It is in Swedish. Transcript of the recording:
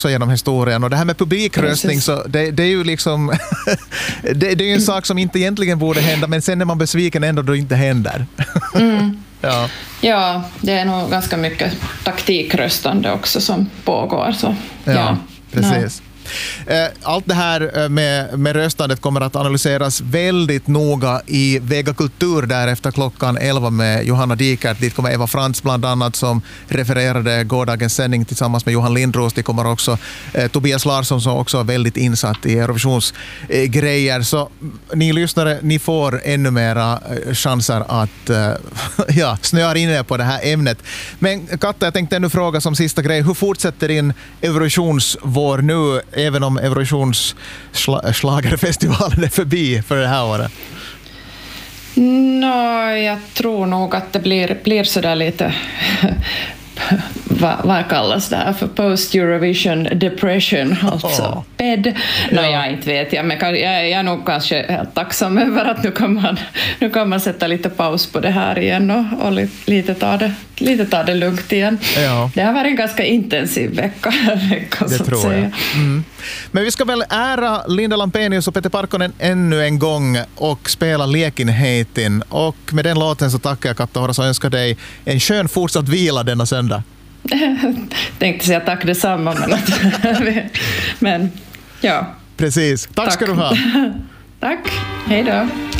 genom historien. Och det här med publikröstning, så det är ju liksom det är ju en sak som inte egentligen borde hända, men sen är man besviken ändå då det inte händer. Ja, det är nog ganska mycket taktikröstande också som pågår. Så. Ja, precis. Allt det här med röstandet kommer att analyseras väldigt noga i Vega Kultur där efter klockan 11 med Johanna Dikert. Dit kommer Eva Frans bland annat som refererade gårdagens sändning tillsammans med Johan Lindros. Det kommer också Tobias Larsson som också är väldigt insatt i Eurovisionsgrejer. Så ni lyssnare, ni får ännu mera chanser att snöa in er på det här ämnet. Men Katta, jag tänkte ännu fråga som sista grej. Hur fortsätter din Eurovisionsvår nu, även om Eurovisionsschlagerfestivalen är förbi för det här året? Jag tror nog att det blir sådär lite vad kallas det här för post-Eurovision depression, alltså PED. Jag inte vet jag, men jag är nog kanske helt tacksam över att nu kan man sätta lite paus på det här igen och lite ta det lugnt igen. Ja. Det har varit en ganska intensiv vecka det så tror jag. Men vi ska väl ära Linda Lampenius och Peter Parkkonen ännu en gång och spela Lekin heitin. Och med den låten så tackar jag Katta Horas och önskar dig en skön fortsatt vila denna söndag. Tänkte säga tack detsamma, men ja. Precis. Tack ska du ha. Tack. Hej då.